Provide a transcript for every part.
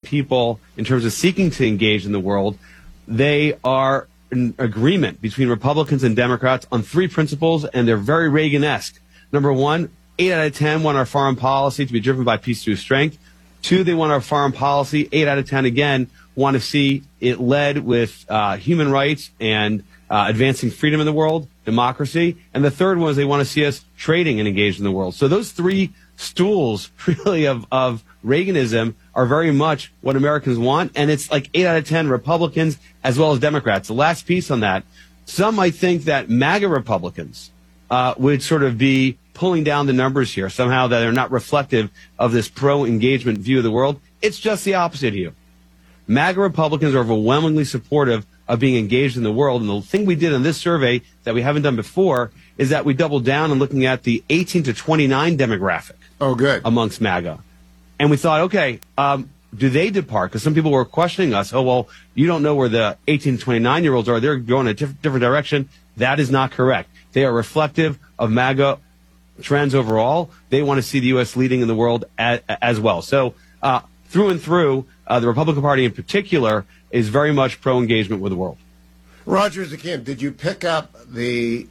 people, in terms of seeking to engage in the world, they are in agreement between Republicans and Democrats on three principles, and they're very Reagan-esque. Number one, 8 out of 10 want our foreign policy to be driven by peace through strength. Two, they want our foreign policy, 8 out of 10 again, want to see it led with human rights and advancing freedom in the world, democracy. And the third one is they want to see us trading and engaged in the world. So those three stools really of Reaganism are very much what Americans want. And it's like 8 out of 10 Republicans as well as Democrats. The last piece on that, some might think that MAGA Republicans would sort of be pulling down the numbers here, somehow that they're not reflective of this pro-engagement view of the world. It's just the opposite here. MAGA Republicans are overwhelmingly supportive of being engaged in the world. And the thing we did in this survey that we haven't done before is that we doubled down on looking at the 18 to 29 demographic. Oh, good. Amongst MAGA. And we thought, okay, do they depart? Because some people were questioning us. Oh, well, you don't know where the 18 to 29-year-olds are. They're going a different direction. That is not correct. They are reflective of MAGA trends overall. They want to see the U.S. leading in the world as well. So through and through, the Republican Party in particular is very much pro-engagement with the world. Roger Zakim, did you pick up the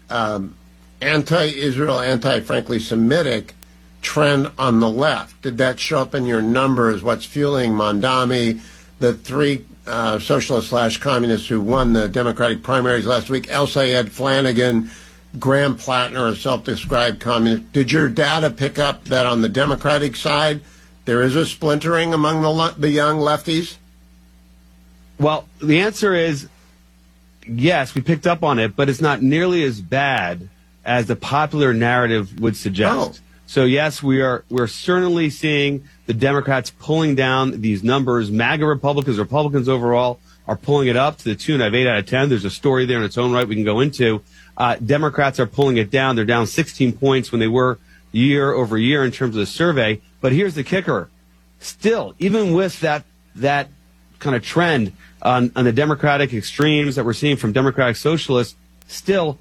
anti-Israel, frankly, Semitic trend on the left? Did that show up in your numbers? What's fueling Mondami, the three socialist/communists who won the Democratic primaries last week, El Sayed Flanagan, Graham Plattner, a self-described communist? Did your data pick up that on the Democratic side there is a splintering among the young lefties? Well, the answer is yes, we picked up on it, but it's not nearly as bad as the popular narrative would suggest. Oh. So yes, we're certainly seeing the Democrats pulling down these numbers. MAGA Republicans overall are pulling it up to the tune of 8 out of 10. There's a story there in its own right we can go into. Democrats are pulling it down. They're down 16 points when they were year over year in terms of the survey. But here's the kicker. Still, even with that kind of trend on the Democratic extremes that we're seeing from Democratic socialists, still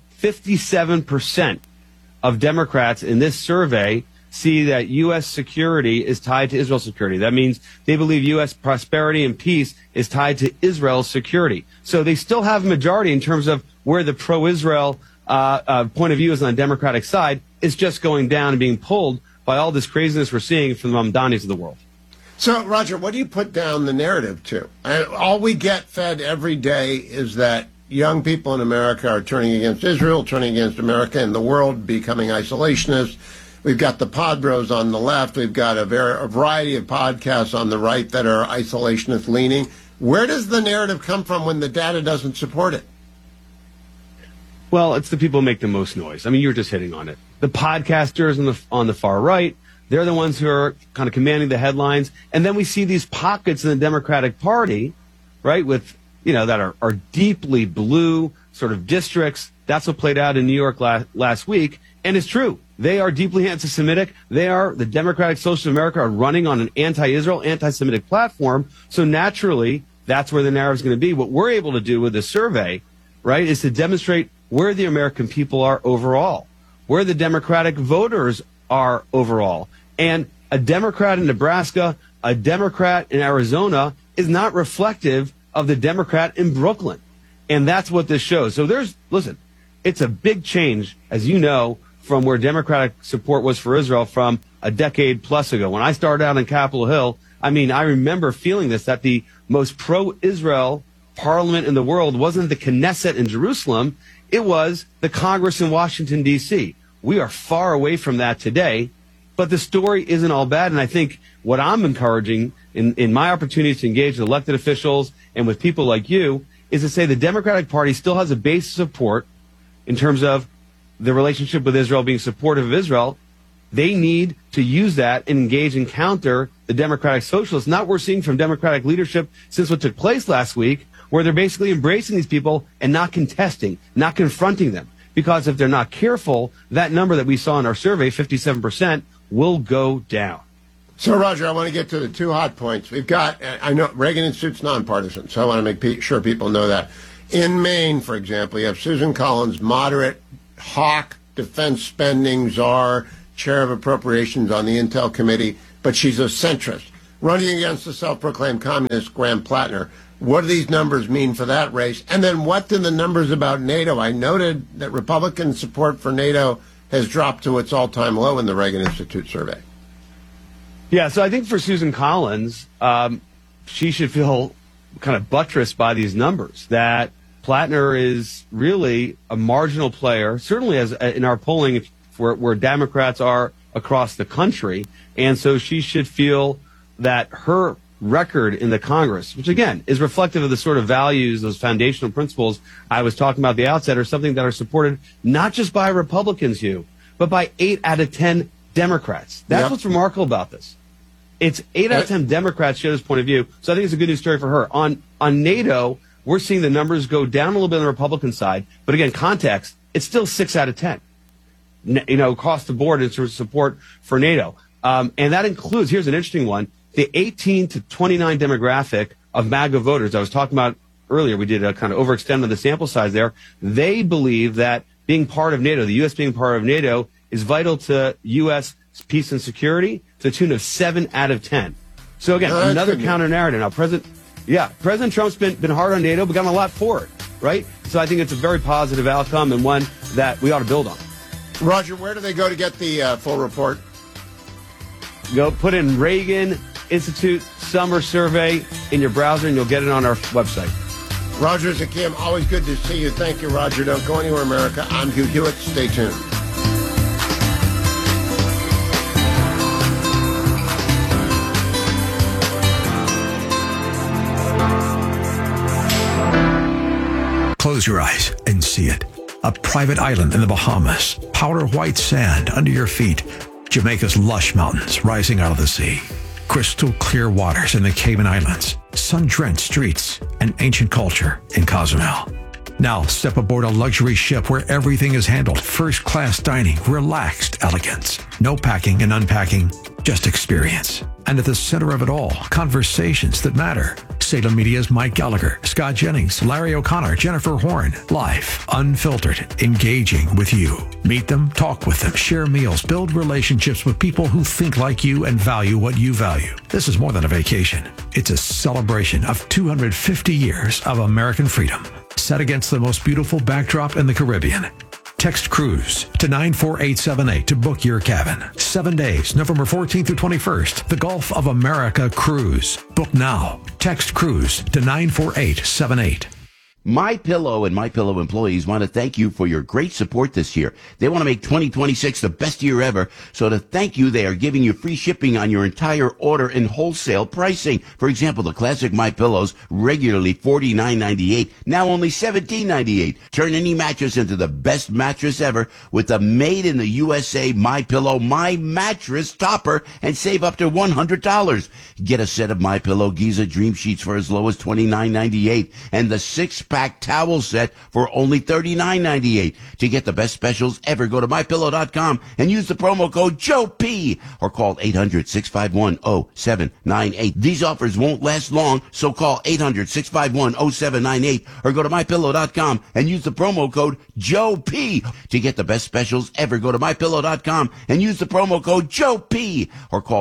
57% of Democrats in this survey see that U.S. security is tied to Israel's security. That means they believe U.S. prosperity and peace is tied to Israel's security. So they still have a majority in terms of where the pro-Israel point of view is on the Democratic side. It's just going down and being pulled by all this craziness we're seeing from the Mamdanis of the world. So, Roger, what do you put down the narrative to? All we get fed every day is that young people in America are turning against Israel, turning against America and the world, becoming isolationists. We've got the pod bros on the left. We've got a variety of podcasts on the right that are isolationist leaning. Where does the narrative come from when the data doesn't support it? Well, it's the people who make the most noise. I mean, you were just hitting on it. The podcasters on the far right, they're the ones who are kind of commanding the headlines. And then we see these pockets in the Democratic Party, right, with, that are deeply blue sort of districts. That's what played out in New York last week. And it's true. They are deeply anti-Semitic. The Democratic Socialists of America are running on an anti-Israel, anti-Semitic platform. So naturally, that's where the narrative is going to be. What we're able to do with this survey, right, is to demonstrate where the American people are overall, where the Democratic voters are overall. And a Democrat in Nebraska, a Democrat in Arizona is not reflective of the Democrat in Brooklyn. And that's what this shows. So it's a big change, as you know, from where Democratic support was for Israel from a decade plus ago. When I started out on Capitol Hill, I remember feeling this, that the most pro-Israel parliament in the world wasn't the Knesset in Jerusalem. It was the Congress in Washington, D.C. We are far away from that today, but the story isn't all bad. And I think what I'm encouraging in my opportunities to engage with elected officials and with people like you is to say the Democratic Party still has a base of support in terms of the relationship with Israel, being supportive of Israel. They need to use that and engage and counter the Democratic Socialists, not what we're seeing from Democratic leadership since what took place last week, where they're basically embracing these people and not contesting, not confronting them. Because if they're not careful, that number that we saw in our survey, 57%, will go down. So, Roger, I want to get to the two hot points. We've got, I know Reagan Institute's nonpartisan, so I want to make sure people know that. In Maine, for example, you have Susan Collins, moderate, hawk, defense spending czar, chair of appropriations on the Intel Committee, but she's a centrist. running against the self-proclaimed communist Graham Plattner. What do these numbers mean for that race? And then what do the numbers about NATO? I noted that Republican support for NATO has dropped to its all-time low in the Reagan Institute survey. Yeah, so I think for Susan Collins, she should feel kind of buttressed by these numbers, that Plattner is really a marginal player, certainly as in our polling where Democrats are across the country. And so she should feel that her record in the Congress, which again is reflective of the sort of values, those foundational principles I was talking about at the outset, are something that are supported not just by Republicans, Hugh, but by 8 out of 10 Democrats. That's what's remarkable about this. It's 8 out of 10 Democrats share this point of view. So I think it's a good news story for her. On NATO, we're seeing the numbers go down a little bit on the Republican side. But again, context, it's still 6 out of 10, across the board in terms of support for NATO. And that includes, here's an interesting one, the 18 to 29 demographic of MAGA voters I was talking about earlier. We did a kind of overextend on the sample size there. They believe that being part of NATO, the U.S. being part of NATO, is vital to U.S. peace and security to the tune of 7 out of 10. So again, another counter narrative. Now, President Trump's been hard on NATO, but gotten a lot for it, right? So I think it's a very positive outcome and one that we ought to build on. Roger, where do they go to get the full report? Go put in Reagan Institute Summer Survey in your browser, and you'll get it on our website. Roger Zakim, always good to see you. Thank you, Roger. Don't go anywhere, America. I'm Hugh Hewitt. Stay tuned. Close your eyes and see it. A private island in the Bahamas, powder white sand under your feet, Jamaica's lush mountains rising out of the sea, crystal clear waters in the Cayman Islands, sun-drenched streets, and ancient culture in Cozumel. Now step aboard a luxury ship where everything is handled first-class dining, relaxed elegance. No packing and unpacking, just experience. And at the center of it all, conversations that matter. Salem Media's Mike Gallagher, Scott Jennings, Larry O'Connor, Jennifer Horn. Live, unfiltered, engaging with you. Meet them, talk with them, share meals, build relationships with people who think like you and value what you value. This is more than a vacation. It's a celebration of 250 years of American freedom, set against the most beautiful backdrop in the Caribbean. Text Cruise to 94878 to book your cabin. 7 days, November 14th through 21st. The Gulf of America Cruise. Book now. Text Cruise to 94878. MyPillow and MyPillow employees want to thank you for your great support this year. They want to make 2026 the best year ever. So to thank you, they are giving you free shipping on your entire order and wholesale pricing. For example, the classic MyPillows, regularly $49.98, now only $17.98. Turn any mattress into the best mattress ever with the made in the USA MyPillow My Mattress Topper and save up to $100. Get a set of MyPillow Giza Dream Sheets for as low as $29.98 and the 6-pack towel set for only $39.98. To get the best specials ever, go to MyPillow.com and use the promo code JOEP or call 800-651-0798. These offers won't last long, so call 800-651-0798 or go to MyPillow.com and use the promo code JOEP. To get the best specials ever, go to MyPillow.com and use the promo code JOEP or call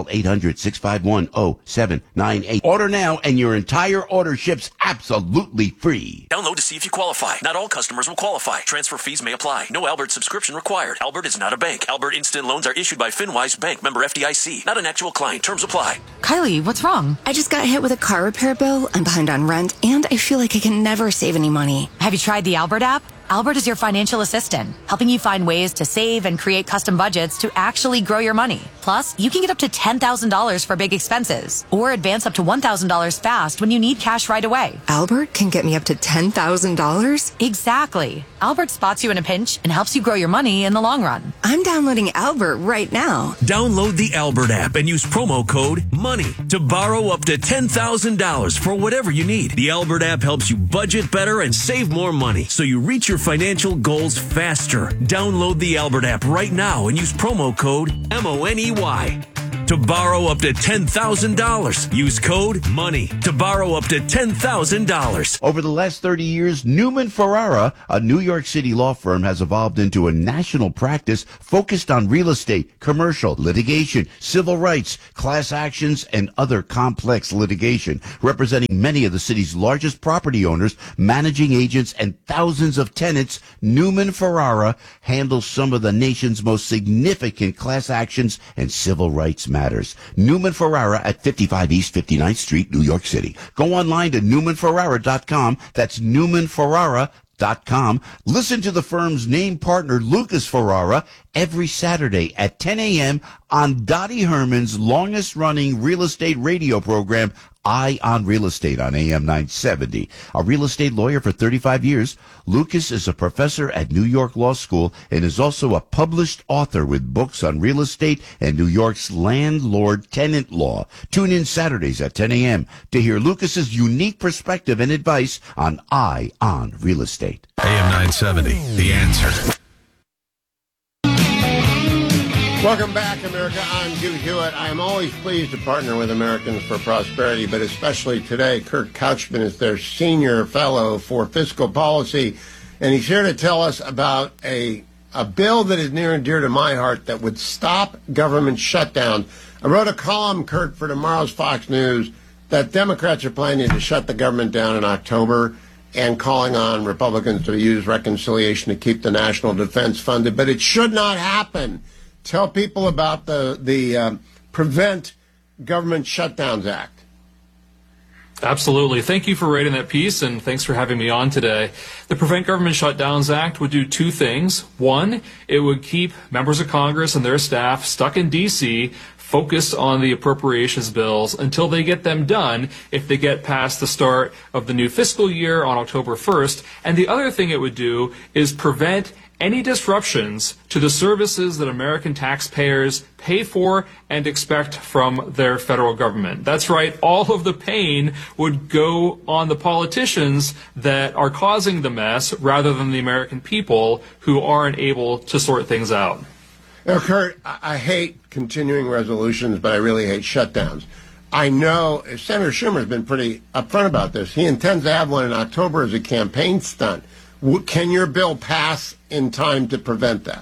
800-651-0798. Order now and your entire order ships absolutely free. Download to see if you qualify. Not all customers will qualify. Transfer fees may apply. No Albert subscription required. Albert is not a bank. Albert Instant Loans are issued by FinWise Bank, member FDIC. Not an actual client. Terms apply. Kylie, what's wrong? I just got hit with a car repair bill. I'm behind on rent, and I feel like I can never save any money. Have you tried the Albert app? Albert is your financial assistant, helping you find ways to save and create custom budgets to actually grow your money. Plus, you can get up to $10,000 for big expenses or advance up to $1,000 fast when you need cash right away. Albert can get me up to $10,000? Exactly. Albert spots you in a pinch and helps you grow your money in the long run. I'm downloading Albert right now. Download the Albert app and use promo code MONEY to borrow up to $10,000 for whatever you need. The Albert app helps you budget better and save more money so you reach your financial goals faster. Download the Albert app right now and use promo code MONEY. to borrow up to $10,000. Use code MONEY to borrow up to $10,000. Over the last 30 years, Newman Ferrara, a New York City law firm, has evolved into a national practice focused on real estate, commercial, litigation, civil rights, class actions, and other complex litigation, representing many of the city's largest property owners, managing agents, and thousands of tenants. Newman Ferrara handles some of the nation's most significant class actions and civil rights matters. Newman Ferrara at 55 East 59th Street, New York City. Go online to newmanferrara.com. That's newmanferrara.com. Listen to the firm's name partner, Lucas Ferrara, every Saturday at 10 a.m. on Dottie Herman's longest-running real estate radio program, Eye on Real Estate on AM 970. A real estate lawyer for 35 years, Lucas is a professor at New York Law School and is also a published author with books on real estate and New York's landlord-tenant law. Tune in Saturdays at 10 a.m. to hear Lucas's unique perspective and advice on Eye on Real Estate. AM 970, The Answer. Welcome back, America. I'm Hugh Hewitt. I am always pleased to partner with Americans for Prosperity, but especially today, Kirk Couchman is their senior fellow for fiscal policy, and he's here to tell us about a bill that is near and dear to my heart that would stop government shutdowns. I wrote a column, Kirk, for tomorrow's Fox News that Democrats are planning to shut the government down in October and calling on Republicans to use reconciliation to keep the national defense funded, but it should not happen. Tell people about the Prevent Government Shutdowns Act. Absolutely. Thank you for writing that piece, and thanks for having me on today. The Prevent Government Shutdowns Act would do two things. One, it would keep members of Congress and their staff stuck in D.C., focused on the appropriations bills until they get them done if they get past the start of the new fiscal year on October 1st. And the other thing it would do is prevent any disruptions to the services that American taxpayers pay for and expect from their federal government. That's right, all of the pain would go on the politicians that are causing the mess rather than the American people who aren't able to sort things out. Now, Kurt, I hate continuing resolutions, but I really hate shutdowns. I know Senator Schumer has been pretty upfront about this. He intends to have one in October as a campaign stunt. Can your bill pass in time to prevent that?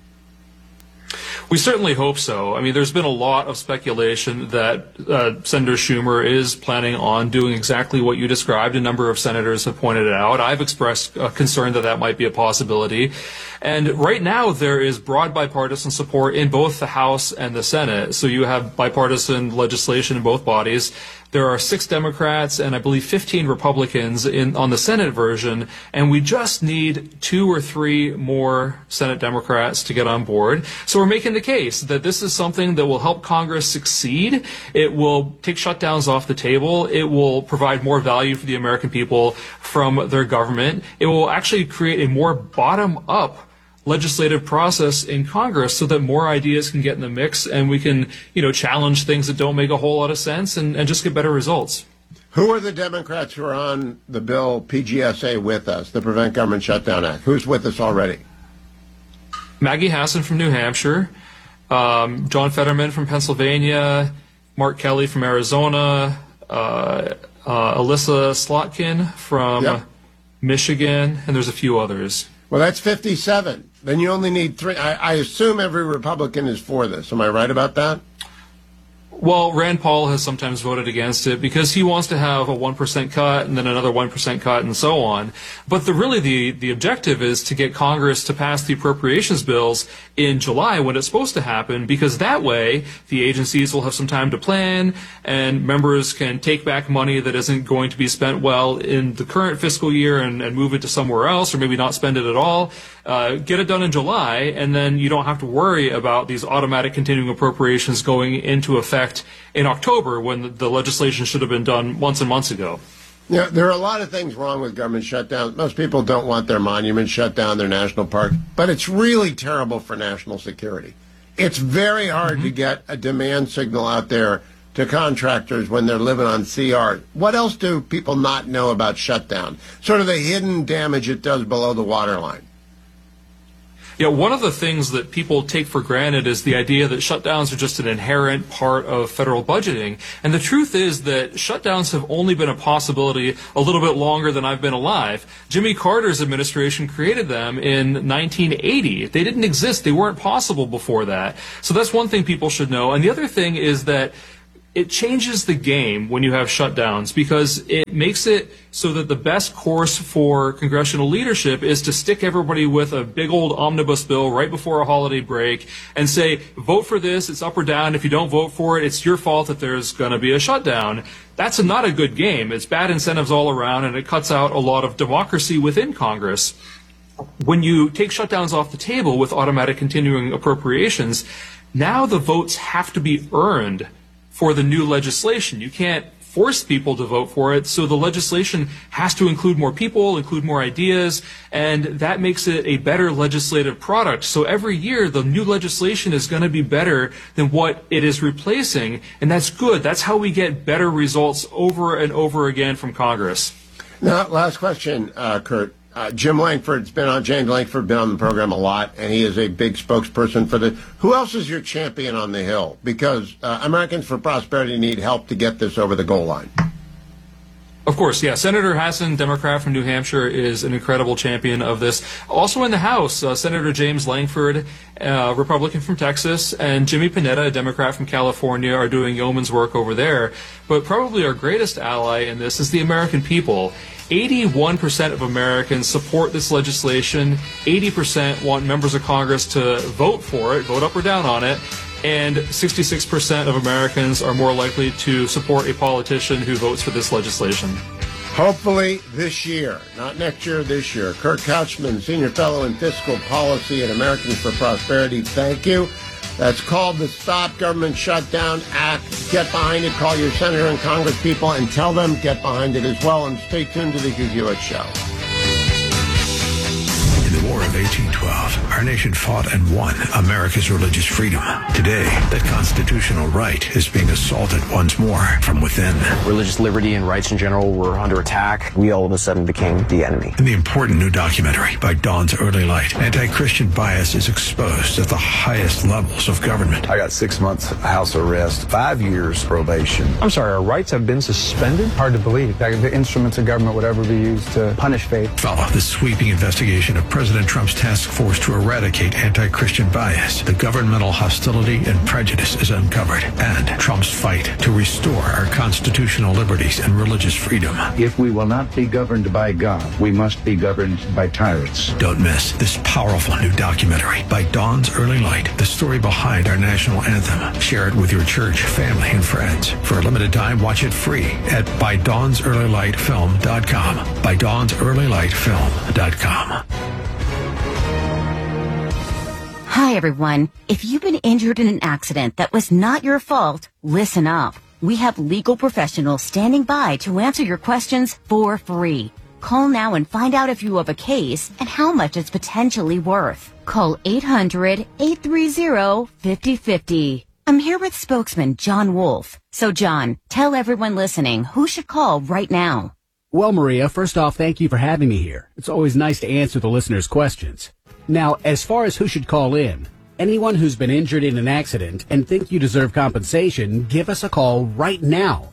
We certainly hope so. I mean, there's been a lot of speculation that Senator Schumer is planning on doing exactly what you described. A number of senators have pointed it out. I've expressed concern that that might be a possibility. And right now, there is broad bipartisan support in both the House and the Senate. So you have bipartisan legislation in both bodies. There are 6 Democrats and I believe 15 Republicans on the Senate version, and we just need 2 or 3 more Senate Democrats to get on board. So we're making the case that this is something that will help Congress succeed. It will take shutdowns off the table. It will provide more value for the American people from their government. It will actually create a more bottom-up legislative process in Congress so that more ideas can get in the mix and we can, challenge things that don't make a whole lot of sense and just get better results. Who are the Democrats who are on the bill PGSA with us, the Prevent Government Shutdown Act? Who's with us already? Maggie Hassan from New Hampshire, John Fetterman from Pennsylvania, Mark Kelly from Arizona, Alyssa Slotkin from Michigan, and there's a few others. Well, that's 57. Then you only need 3. I assume every Republican is for this. Am I right about that? Well, Rand Paul has sometimes voted against it because he wants to have a 1% cut and then another 1% cut and so on. But the objective is to get Congress to pass the appropriations bills in July when it's supposed to happen, because that way the agencies will have some time to plan and members can take back money that isn't going to be spent well in the current fiscal year and move it to somewhere else, or maybe not spend it at all. Get it done in July, and then you don't have to worry about these automatic continuing appropriations going into effect in October when the legislation should have been done months and months ago. Yeah, there are a lot of things wrong with government shutdowns. Most people don't want their monuments shut down, their national parks, but it's really terrible for national security. It's very hard to get a demand signal out there to contractors when they're living on CR. What else do people not know about shutdown? Sort of the hidden damage it does below the waterline. Yeah, one of the things that people take for granted is the idea that shutdowns are just an inherent part of federal budgeting. And the truth is that shutdowns have only been a possibility a little bit longer than I've been alive. Jimmy Carter's administration created them in 1980. They didn't exist. They weren't possible before that. So that's one thing people should know. And the other thing is that it changes the game when you have shutdowns, because it makes it so that the best course for congressional leadership is to stick everybody with a big old omnibus bill right before a holiday break and say, vote for this, it's up or down. If you don't vote for it, it's your fault that there's going to be a shutdown. That's not a good game. It's bad incentives all around, and it cuts out a lot of democracy within Congress. When you take shutdowns off the table with automatic continuing appropriations, now the votes have to be earned for the new legislation. You can't force people to vote for it, so the legislation has to include more people, include more ideas, and that makes it a better legislative product. So every year, the new legislation is going to be better than what it is replacing, and that's good. That's how we get better results over and over again from Congress. Now, last question, Kurt. Jim Lankford's been on, James Lankford, been on the program a lot, and he is a big spokesperson for the. Who else is your champion on the Hill? Because Americans for Prosperity need help to get this over the goal line. Of course, yeah. Senator Hassan, Democrat from New Hampshire, is an incredible champion of this. Also in the House, Senator James Lankford, Republican from Texas, and Jimmy Panetta, a Democrat from California, are doing yeoman's work over there. But probably our greatest ally in this is the American people. 81% of Americans support this legislation. 80% want members of Congress to vote for it, vote up or down on it. And 66% of Americans are more likely to support a politician who votes for this legislation. Hopefully this year, not next year, this year. Kurt Couchman, Senior Fellow in Fiscal Policy at Americans for Prosperity, thank you. That's called the Stop Government Shutdown Act. Get behind it. Call your senator and Congress people and tell them get behind it as well. And stay tuned to the Hugh Hewitt Show. In the War of 1812, our nation fought and won America's religious freedom. Today, that constitutional right is being assaulted once more from within. Religious liberty and rights in general were under attack. We all of a sudden became the enemy. In the important new documentary by Dawn's Early Light, anti-Christian bias is exposed at the highest levels of government. I got 6 months house arrest, 5 years probation. I'm sorry, our rights have been suspended? Hard to believe that the instruments of government would ever be used to punish faith. Follow the sweeping investigation of President Trump's task force to eradicate anti-Christian bias. The governmental hostility and prejudice is uncovered, and Trump's fight to restore our constitutional liberties and religious freedom. If we will not be governed by God, we must be governed by tyrants. Don't miss this powerful new documentary by Dawn's Early Light, the story behind our national anthem. Share it with your church, family, and friends. For a limited time, watch it free at ByDawnsEarlyLightFilm.com. ByDawnsEarlyLightFilm.com. Hi, everyone. If you've been injured in an accident that was not your fault, listen up. We have legal professionals standing by to answer your questions for free. Call now and find out if you have a case and how much it's potentially worth. Call 800-830-5050. I'm here with spokesman John Wolf. So, John, tell everyone listening who should call right now. Well, Maria, first off, thank you for having me here. It's always nice to answer the listeners' questions. Now, as far as who should call in, anyone who's been injured in an accident and think you deserve compensation, give us a call right now.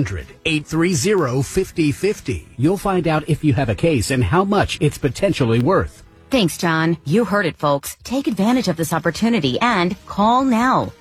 800-830-5050. You'll find out if you have a case and how much it's potentially worth. Thanks, John. You heard it, folks. Take advantage of this opportunity and call now.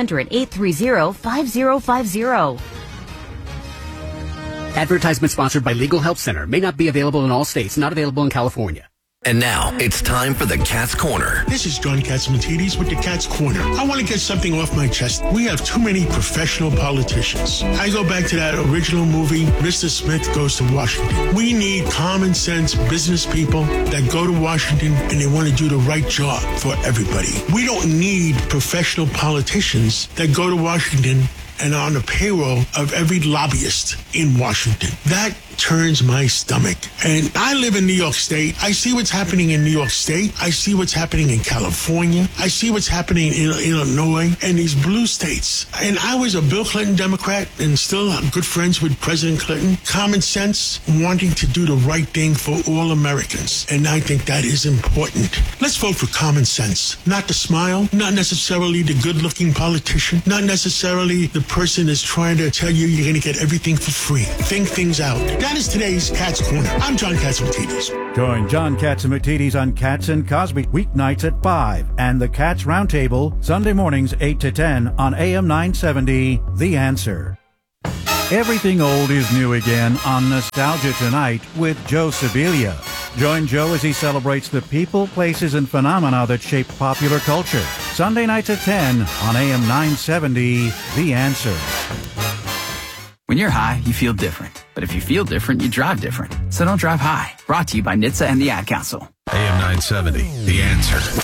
800-830-5050. Advertisement sponsored by Legal Help Center. May not be available in all states. Not available in California. And now, it's time for the Cat's Corner. This is John Catsimatidis with the Cat's Corner. I want to get something off my chest. We have too many professional politicians. I go back to that original movie, Mr. Smith Goes to Washington. We need common sense business people that go to Washington and they want to do the right job for everybody. We don't need professional politicians that go to Washington and on the payroll of every lobbyist in Washington. That turns my stomach. And I live in New York State. I see what's happening in New York State. I see what's happening in California. I see what's happening in Illinois and these blue states. And I was a Bill Clinton Democrat and still I'm good friends with President Clinton. Common sense, wanting to do the right thing for all Americans. And I think that is important. Let's vote for common sense. Not the smile, not necessarily the good-looking politician, not necessarily the person that's trying to tell you you're going to get everything for free. Think things out. That is today's Cat's Corner. I'm John Catsimatidis. Join John Catsimatidis on Cats and Cosby weeknights at 5 and the Cats Roundtable Sunday mornings 8 to 10 on AM 970, The Answer. Everything old is new again on Nostalgia Tonight with Joe Sibilia. Join Joe as he celebrates the people, places, and phenomena that shape popular culture. Sunday nights at 10 on AM 970, The Answer. When you're high, you feel different. But if you feel different, you drive different. So don't drive high. Brought to you by NHTSA and the Ad Council. AM 970, The Answer.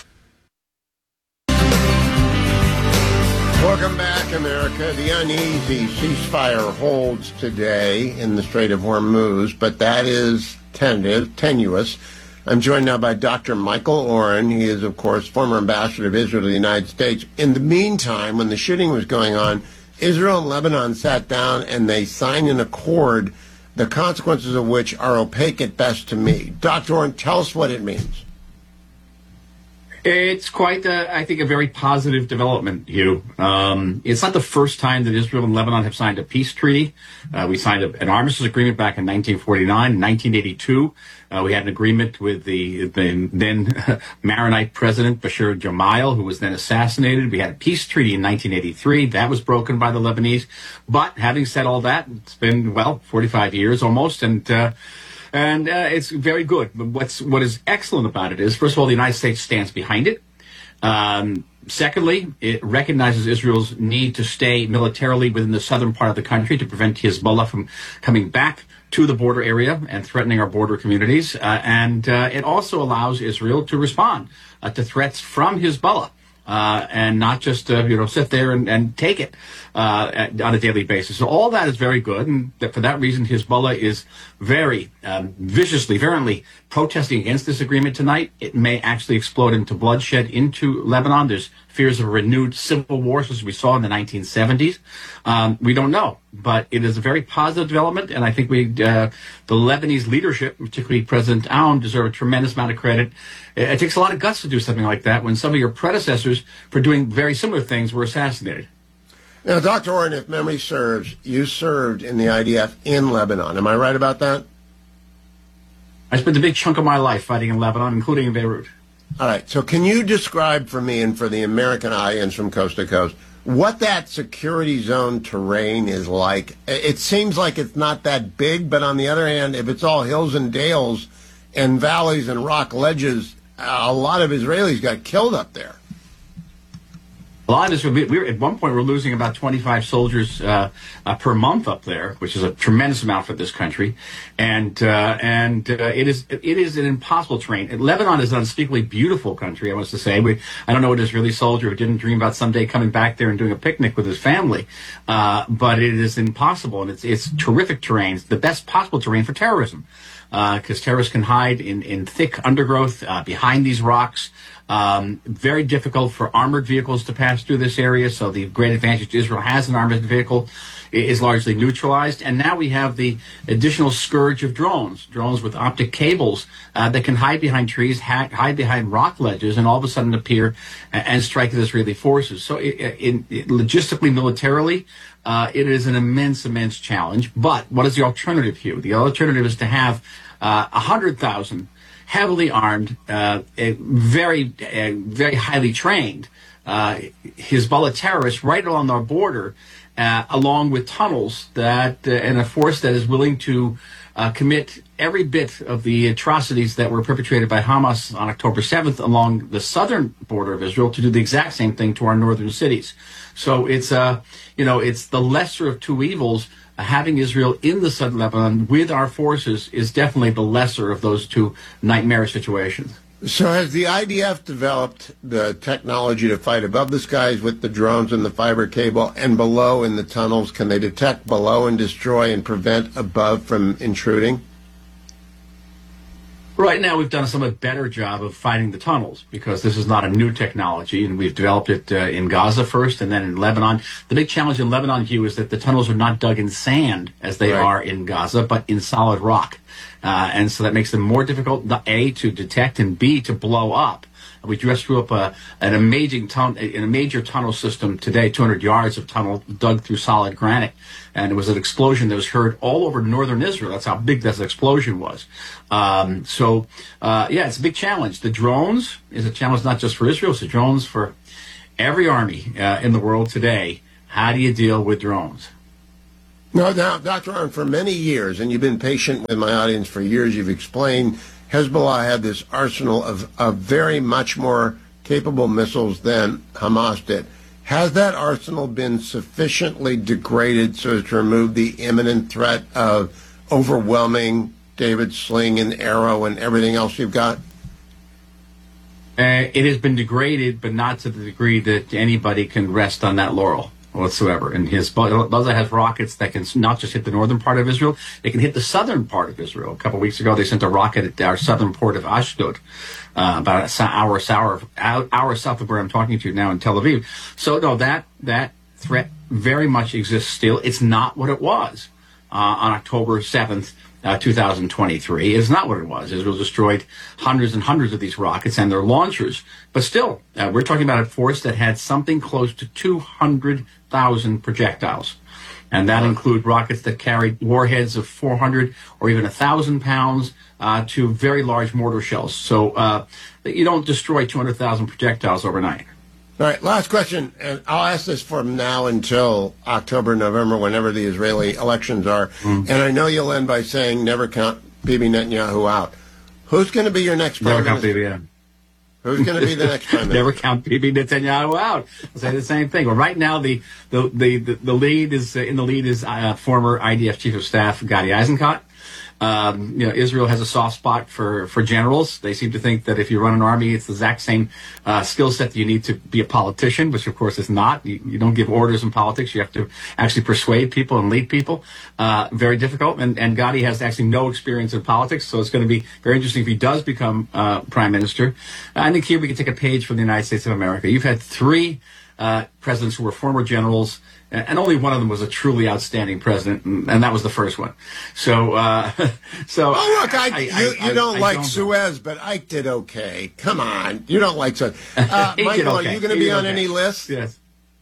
Welcome back, America. The uneasy ceasefire holds today in the Strait of Hormuz, but that is tenuous. I'm joined now by Dr. Michael Oren. He is, of course, former ambassador of Israel to the United States. In the meantime, when the shooting was going on, Israel and Lebanon sat down and they signed an accord, the consequences of which are opaque at best to me. Dr. Oren, tell us what it means. It's quite, I think, a very positive development, Hugh. It's not the first time that Israel and Lebanon have signed a peace treaty. We signed an armistice agreement back in 1949. In 1982, we had an agreement with the then Maronite president, Bashir Gemayel, who was then assassinated. We had a peace treaty in 1983. That was broken by the Lebanese. But having said all that, it's been, 45 years almost, and it's very good. But what is excellent about it is, first of all, the United States stands behind it. Secondly, it recognizes Israel's need to stay militarily within the southern part of the country to prevent Hezbollah from coming back to the border area and threatening our border communities. And it also allows Israel to respond to threats from Hezbollah. And not just, sit there and take it on a daily basis. So all that is very good. And for that reason, Hezbollah is very viciously, virulently protesting against this agreement tonight. It may actually explode into bloodshed into Lebanon. There's fears of a renewed civil war, as we saw in the 1970s. We don't know, but it is a very positive development. And I think the Lebanese leadership, particularly President Aoun, deserve a tremendous amount of credit. It takes a lot of guts to do something like that when some of your predecessors for doing very similar things were assassinated. Now, Dr. Oren, if memory serves, you served in the IDF in Lebanon. Am I right about that? I spent a big chunk of my life fighting in Lebanon, including in Beirut. All right. So can you describe for me and for the American audience from coast to coast what that security zone terrain is like? It seems like it's not that big, but on the other hand, if it's all hills and dales and valleys and rock ledges, a lot of Israelis got killed up there. A lot of this, at one point, we're losing about 25 soldiers per month up there, which is a tremendous amount for this country, and it is an impossible terrain. Lebanon is an unspeakably beautiful country, I must say. I don't know an Israeli soldier who didn't dream about someday coming back there and doing a picnic with his family, but it is impossible, and it's terrific terrain. It's the best possible terrain for terrorism, because terrorists can hide in thick undergrowth behind these rocks. Very difficult for armored vehicles to pass through this area, so the great advantage Israel has in armored vehicle is largely neutralized. And now we have the additional scourge of drones with optic cables that can hide behind trees, hide behind rock ledges, and all of a sudden appear and strike the Israeli forces. So logistically, militarily, it is an immense challenge. But what is the alternative, Hugh? The alternative is to have 100,000 heavily armed, very highly trained Hezbollah terrorists right along our border, along with tunnels and a force that is willing to commit every bit of the atrocities that were perpetrated by Hamas on October 7th along the southern border of Israel to do the exact same thing to our northern cities. So it's the lesser of two evils. Having Israel in the southern Lebanon with our forces is definitely the lesser of those two nightmare situations. So has the IDF developed the technology to fight above the skies with the drones and the fiber cable, and below in the tunnels? Can they detect below and destroy and prevent above from intruding? Right now, we've done a somewhat better job of fighting the tunnels because this is not a new technology, and we've developed it in Gaza first and then in Lebanon. The big challenge in Lebanon, Hugh, is that the tunnels are not dug in sand as they are in Gaza, but in solid rock. And so that makes them more difficult, A, to detect, and B, to blow up. We just threw up a major tunnel system today, 200 yards of tunnel dug through solid granite. And it was an explosion that was heard all over northern Israel. That's how big that explosion was. It's a big challenge. The drones is a challenge not just for Israel, it's a drones for every army in the world today. How do you deal with drones? No, now, Dr. Aron, for many years, and you've been patient with my audience for years, you've explained Hezbollah had this arsenal of very much more capable missiles than Hamas did. Has that arsenal been sufficiently degraded so as to remove the imminent threat of overwhelming David Sling and Arrow and everything else you've got? It has been degraded, but not to the degree that anybody can rest on that laurel whatsoever. And Hezbollah has rockets that can not just hit the northern part of Israel, they can hit the southern part of Israel. A couple of weeks ago, they sent a rocket at our southern port of Ashdod, about an hour south of where I'm talking to you now in Tel Aviv. So, no, that threat very much exists still. It's not what it was on October 7th, 2023. It's not what it was. Israel destroyed hundreds and hundreds of these rockets and their launchers. But still, we're talking about a force that had something close to 200,000 projectiles. And that include rockets that carried warheads of 400 or even 1,000 pounds to very large mortar shells. So you don't destroy 200,000 projectiles overnight. All right, last question, and I'll ask this from now until October, November, whenever the Israeli elections are. And I know you'll end by saying never count Bibi Netanyahu out. Who's going to be your next prime minister? Never count Bibi out. Who's going to be the next prime minister? Never count Bibi Netanyahu out. I'll say the same thing. Well, right now the lead is former IDF chief of staff Gadi Eisenkot. Israel has a soft spot for generals. They seem to think that if you run an army, it's the exact same skill set that you need to be a politician, which of course is not. You don't give orders in politics. You have to actually persuade people and lead people. Very difficult. And Gadi has actually no experience in politics, so it's going to be very interesting if he does become prime minister. I think here we can take a page from the United States of America. You've had three presidents who were former generals, and only one of them was a truly outstanding president, and that was the first one. So, oh look, you don't like Suez, but Ike did okay. Come on, you don't like Suez. Michael, are you going to be on any list? Yes,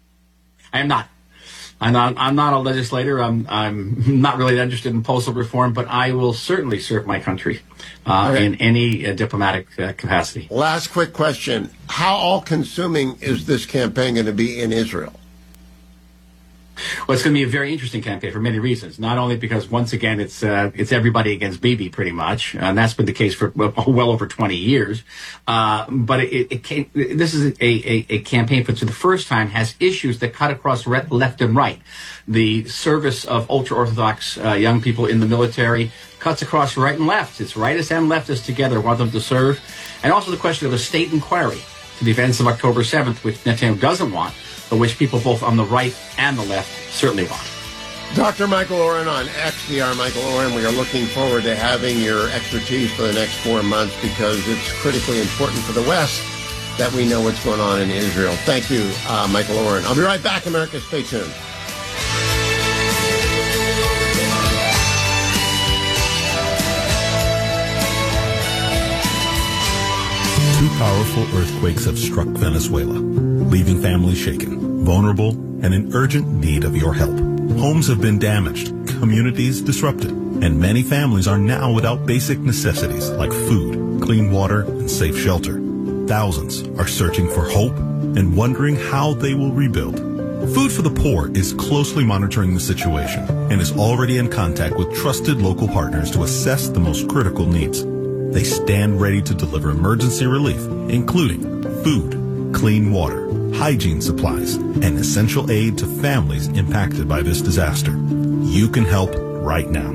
I am not. I'm not a legislator. I'm not really interested in postal reform, but I will certainly serve my country in any diplomatic capacity. Last quick question: how all-consuming is this campaign going to be in Israel? Well, it's going to be a very interesting campaign for many reasons. Not only because, once again, it's everybody against Bibi, pretty much, and that's been the case for well over 20 years. But this is a campaign which, for the first time, has issues that cut across left and right. The service of ultra-Orthodox young people in the military cuts across right and left. It's rightists and leftists together want them to serve. And also the question of a state inquiry to the events of October 7th, which Netanyahu doesn't want, but which people both on the right and the left certainly want. Dr. Michael Oren on XDR. Michael Oren, we are looking forward to having your expertise for the next 4 months because it's critically important for the West that we know what's going on in Israel. Thank you, Michael Oren. I'll be right back, America. Stay tuned. Two powerful earthquakes have struck Venezuela, leaving families shaken, vulnerable, and in urgent need of your help. Homes have been damaged, communities disrupted, and many families are now without basic necessities like food, clean water, and safe shelter. Thousands are searching for hope and wondering how they will rebuild. Food for the Poor is closely monitoring the situation and is already in contact with trusted local partners to assess the most critical needs. They stand ready to deliver emergency relief, including food, clean water, hygiene supplies, and essential aid to families impacted by this disaster. You can help right now.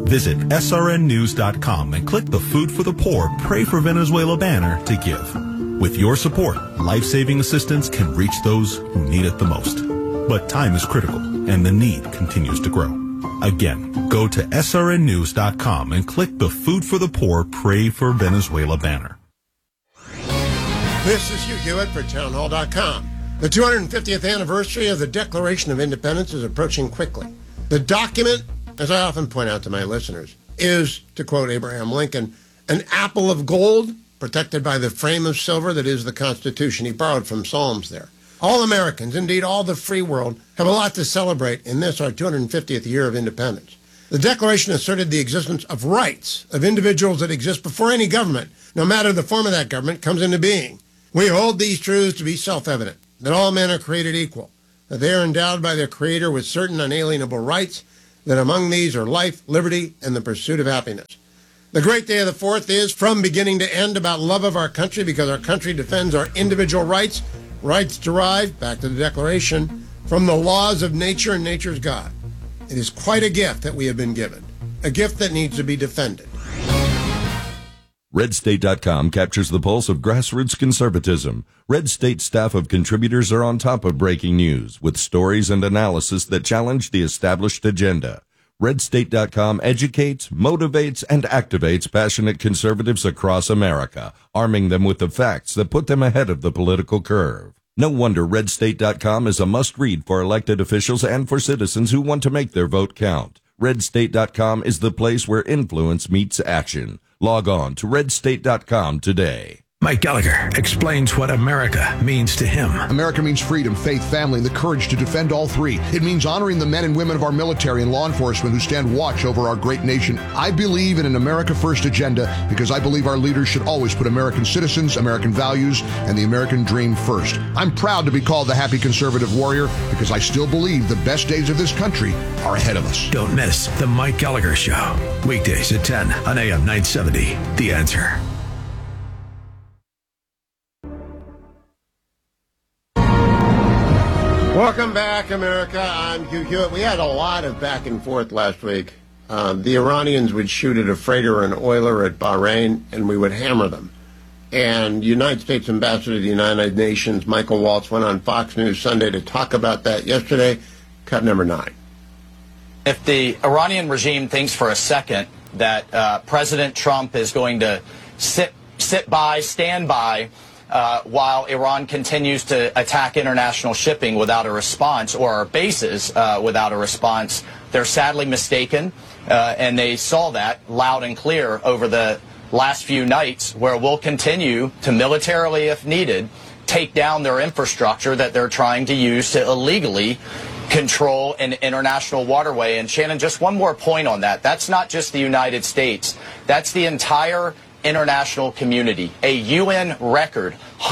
Visit srnnews.com and click the Food for the Poor, Pray for Venezuela banner to give. With your support, life-saving assistance can reach those who need it the most. But time is critical, and the need continues to grow. Again, go to srnnews.com and click the Food for the Poor, Pray for Venezuela banner. This is Hugh Hewitt for townhall.com. The 250th anniversary of the Declaration of Independence is approaching quickly. The document, as I often point out to my listeners, is, to quote Abraham Lincoln, an apple of gold protected by the frame of silver that is the Constitution. He borrowed from Psalms there. All Americans, indeed all the free world, have a lot to celebrate in this, our 250th year of independence. The Declaration asserted the existence of rights of individuals that exist before any government, no matter the form of that government, comes into being. We hold these truths to be self-evident, that all men are created equal, that they are endowed by their Creator with certain unalienable rights, that among these are life, liberty, and the pursuit of happiness. The great day of the 4th is, from beginning to end, about love of our country because our country defends our individual rights, rights derived, back to the Declaration, from the laws of nature and nature's God. It is quite a gift that we have been given, a gift that needs to be defended. RedState.com captures the pulse of grassroots conservatism. Red State staff of contributors are on top of breaking news with stories and analysis that challenge the established agenda. RedState.com educates, motivates, and activates passionate conservatives across America, arming them with the facts that put them ahead of the political curve. No wonder RedState.com is a must-read for elected officials and for citizens who want to make their vote count. RedState.com is the place where influence meets action. Log on to RedState.com today. Mike Gallagher explains what America means to him. America means freedom, faith, family, and the courage to defend all three. It means honoring the men and women of our military and law enforcement who stand watch over our great nation. I believe in an America First agenda because I believe our leaders should always put American citizens, American values, and the American dream first. I'm proud to be called the happy conservative warrior because I still believe the best days of this country are ahead of us. Don't miss The Mike Gallagher Show. Weekdays at 10 on AM 970. The Answer. Welcome back, America. I'm Hugh Hewitt. We had a lot of back and forth last week. The Iranians would shoot at a freighter or an oiler at Bahrain, and we would hammer them. And United States Ambassador to the United Nations, Michael Waltz, went on Fox News Sunday to talk about that yesterday. Cut number 9. If the Iranian regime thinks for a second that President Trump is going to stand by, while Iran continues to attack international shipping without a response, or our bases without a response, they're sadly mistaken, and they saw that loud and clear over the last few nights, where we'll continue to militarily, if needed, take down their infrastructure that they're trying to use to illegally control an international waterway. And Shannon, just one more point on that. That's not just the United States. That's the entire international community. A UN record,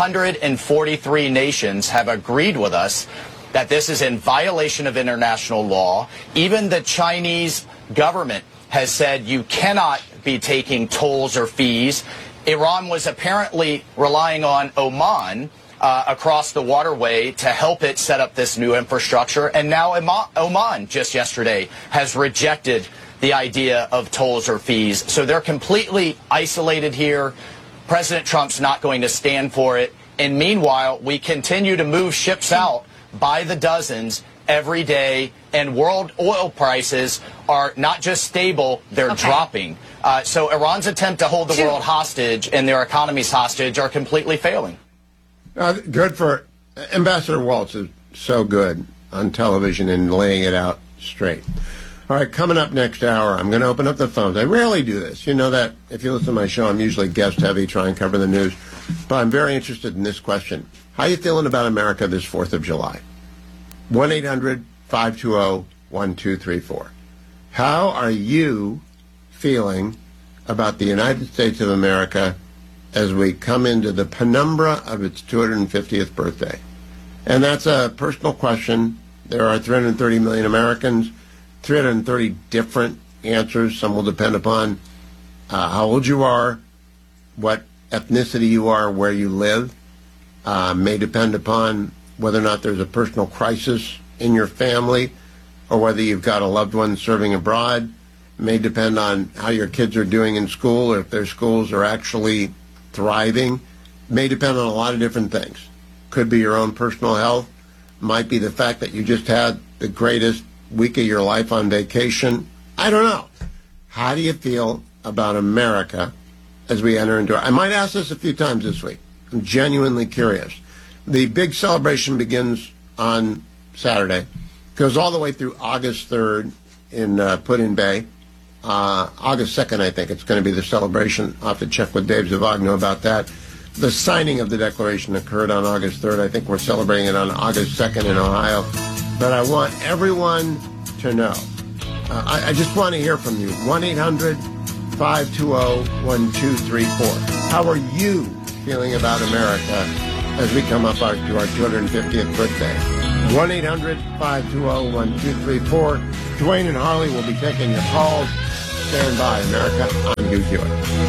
143 nations have agreed with us that this is in violation of international law. Even the Chinese government has said you cannot be taking tolls or fees. Iran was apparently relying on Oman across the waterway to help it set up this new infrastructure. And now Oman, just yesterday, has rejected the idea of tolls or fees. So they're completely isolated here. President Trump's not going to stand for it. And meanwhile, we continue to move ships out by the dozens every day. And world oil prices are not just stable, they're dropping. So Iran's attempt to hold the world hostage and their economies hostage are completely failing. Good for Ambassador Waltz is so good on television and laying it out straight. All right, coming up next hour, I'm going to open up the phones. I rarely do this. You know that if you listen to my show, I'm usually guest heavy, try and cover the news. But I'm very interested in this question. How are you feeling about America this 4th of July? 1-800-520-1234. How are you feeling about the United States of America as we come into the penumbra of its 250th birthday? And that's a personal question. There are 330 million Americans, 330 different answers. Some will depend upon how old you are, what ethnicity you are, where you live. May depend upon whether or not there's a personal crisis in your family or whether you've got a loved one serving abroad. It may depend on how your kids are doing in school, or if their schools are actually thriving. It may depend on a lot of different things. Could be your own personal health. Might be the fact that you just had the greatest week of your life on vacation. I don't know. How do you feel about America as we enter into it? I might ask this a few times this week. I'm genuinely curious. The big celebration begins on Saturday, goes all the way through August 3rd in Put-in Bay. August 2nd, I think, it's going to be the celebration. I'll have to check with Dave Zavagno about that. The signing of the Declaration occurred on August 3rd. I think we're celebrating it on August 2nd in Ohio. But I want everyone to know. I just want to hear from you. 1-800-520-1234. How are you feeling about America as we come up to our 250th birthday? 1-800-520-1234. Dwayne and Harley will be taking your calls. Stand by, America. I'm Hugh Hewitt.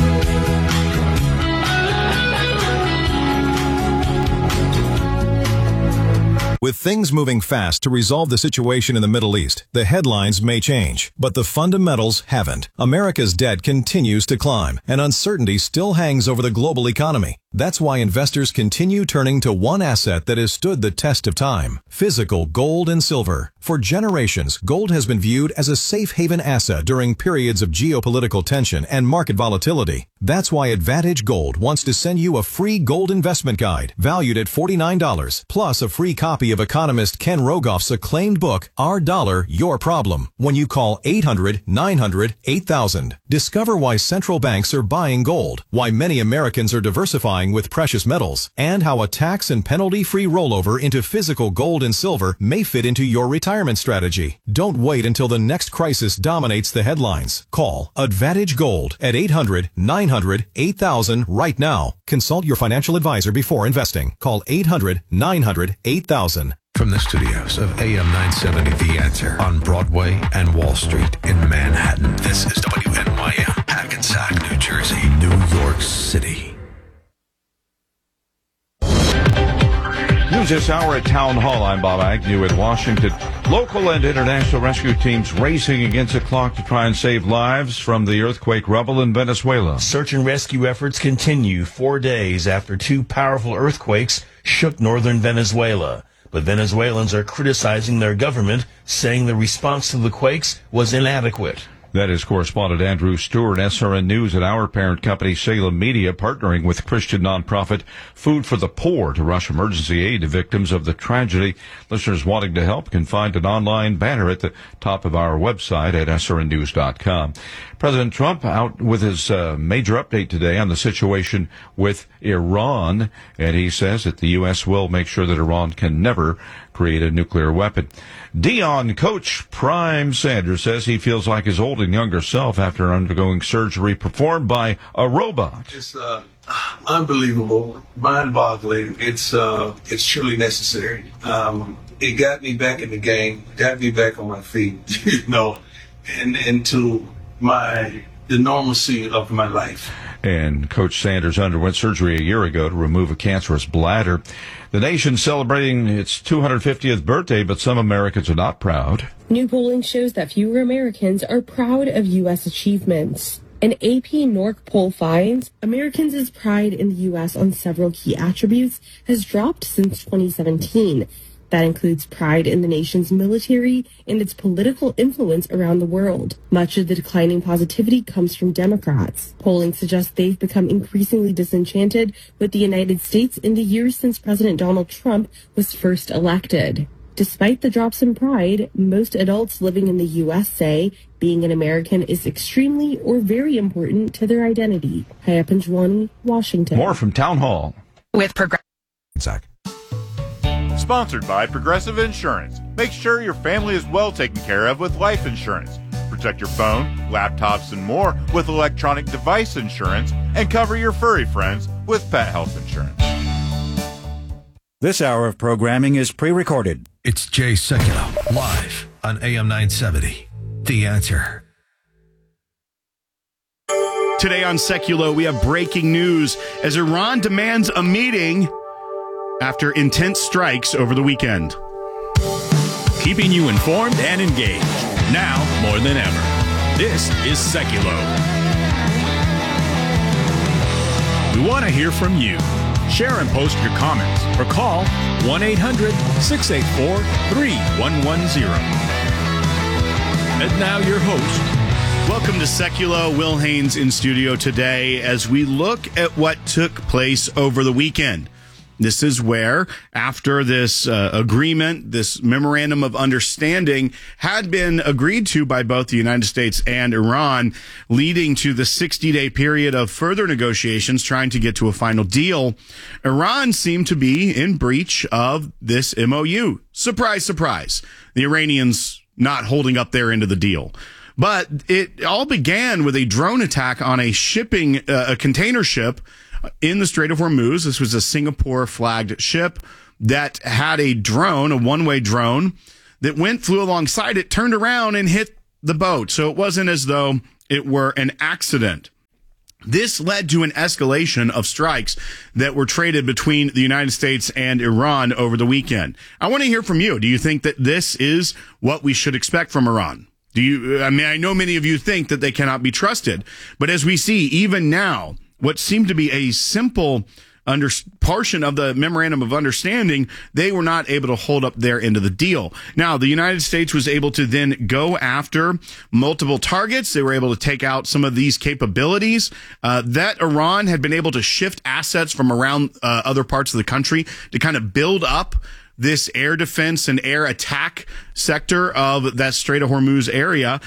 With things moving fast to resolve the situation in the Middle East, the headlines may change, but the fundamentals haven't. America's debt continues to climb, and uncertainty still hangs over the global economy. That's why investors continue turning to one asset that has stood the test of time: physical gold and silver. For generations, gold has been viewed as a safe haven asset during periods of geopolitical tension and market volatility. That's why Advantage Gold wants to send you a free gold investment guide valued at $49, plus a free copy of economist Ken Rogoff's acclaimed book, Our Dollar, Your Problem, when you call 800-900-8000. Discover why central banks are buying gold, why many Americans are diversifying with precious metals, and how a tax and penalty-free rollover into physical gold and silver may fit into your retirement strategy. Don't wait until the next crisis dominates the headlines. Call Advantage Gold at 800-900-8000 right now. Consult your financial advisor before investing. Call 800-900-8000. From the studios of AM 970 The Answer on Broadway and Wall Street in Manhattan, this is WNYM, Hackensack, New Jersey, New York City. News this hour at Town Hall. I'm Bob Agnew in Washington. Local and international rescue teams racing against the clock to try and save lives from the earthquake rubble in Venezuela. Search and rescue efforts continue 4 days after two powerful earthquakes shook northern Venezuela. But Venezuelans are criticizing their government, saying the response to the quakes was inadequate. That is correspondent Andrew Stewart, SRN News, and our parent company Salem Media, partnering with Christian nonprofit Food for the Poor to rush emergency aid to victims of the tragedy. Listeners wanting to help can find an online banner at the top of our website at srnnews.com. President Trump out with his major update today on the situation with Iran, and he says that the U.S. will make sure that Iran can never create a nuclear weapon. Deion coach Prime Sanders says he feels like his old and younger self after undergoing surgery performed by a robot. It's unbelievable, mind-boggling. It's truly necessary. It got me back in the game, got me back on my feet, and into the normalcy of my life. And Coach Sanders underwent surgery a year ago to remove a cancerous bladder. The nation's celebrating its 250th birthday, but some Americans are not proud. New polling shows that fewer Americans are proud of U.S. achievements. An AP NORC poll finds Americans' pride in the U.S. on several key attributes has dropped since 2017. That includes pride in the nation's military and its political influence around the world. Much of the declining positivity comes from Democrats. Polling suggests they've become increasingly disenchanted with the United States in the years since President Donald Trump was first elected. Despite the drops in pride, most adults living in the U.S. say being an American is extremely or very important to their identity. Haya Panjwani, Washington. More from Town Hall. With Progressive. Sponsored by Progressive Insurance. Make sure your family is well taken care of with life insurance. Protect your phone, laptops, and more with electronic device insurance, and cover your furry friends with pet health insurance. This hour of programming is pre-recorded. It's Jay Sekulow, live on AM 970. The Answer. Today on Sekulow, we have breaking news as Iran demands a meeting after intense strikes over the weekend. Keeping you informed and engaged, now more than ever. This is Seculo. We want to hear from you. Share and post your comments or call 1-800-684-3110. And now your host. Welcome to Seculo. Will Haynes in studio today as we look at what took place over the weekend. This is where, after this agreement, this memorandum of understanding had been agreed to by both the United States and Iran, leading to the 60-day period of further negotiations trying to get to a final deal, Iran seemed to be in breach of this MOU. Surprise, surprise. The Iranians not holding up their end of the deal. But it all began with a drone attack on a container ship in the Strait of Hormuz. This was a Singapore-flagged ship that had a drone, a one-way drone, that flew alongside it, turned around, and hit the boat. So it wasn't as though it were an accident. This led to an escalation of strikes that were traded between the United States and Iran over the weekend. I want to hear from you. Do you think that this is what we should expect from Iran? I know many of you think that they cannot be trusted, but as we see, even now, what seemed to be a simple portion of the memorandum of understanding, they were not able to hold up their end of the deal. Now, the United States was able to then go after multiple targets. They were able to take out some of these capabilities that Iran had been able to shift assets from around other parts of the country to kind of build up this air defense and air attack sector of that Strait of Hormuz area.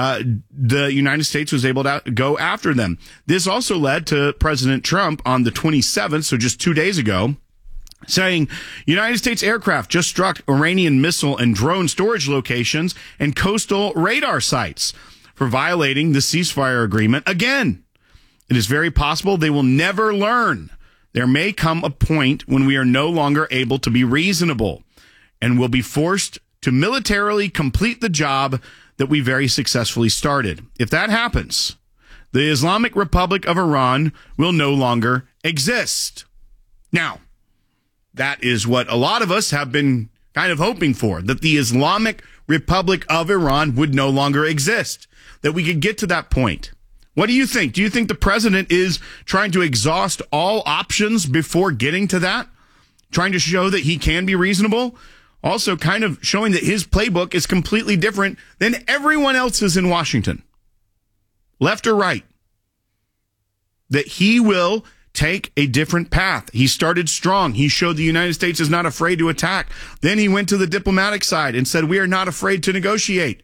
The United States was able to go after them. This also led to President Trump on the 27th, so just 2 days ago, saying United States aircraft just struck Iranian missile and drone storage locations and coastal radar sites for violating the ceasefire agreement. Again, it is very possible they will never learn. There may come a point when we are no longer able to be reasonable and will be forced to militarily complete the job that we very successfully started. If that happens, the Islamic Republic of Iran will no longer exist. Now, that is what a lot of us have been kind of hoping for, that the Islamic Republic of Iran would no longer exist, that we could get to that point. What do you think? Do you think the president is trying to exhaust all options before getting to that? Trying to show that he can be reasonable? Also kind of showing that his playbook is completely different than everyone else's in Washington. Left or right. That he will take a different path. He started strong. He showed the United States is not afraid to attack. Then he went to the diplomatic side and said, we are not afraid to negotiate.